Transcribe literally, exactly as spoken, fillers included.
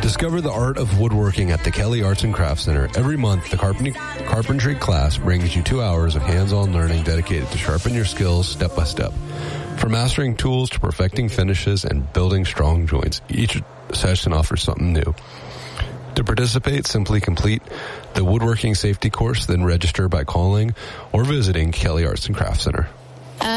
Discover the art of woodworking at the Kelly Arts and Crafts Center. Every month, the carpentry, carpentry class brings you two hours of hands-on learning dedicated to sharpen your skills step by step. From mastering tools to perfecting finishes and building strong joints, each session offers something new. To participate, simply complete the woodworking safety course, then register by calling or visiting Kelly Arts and Crafts Center.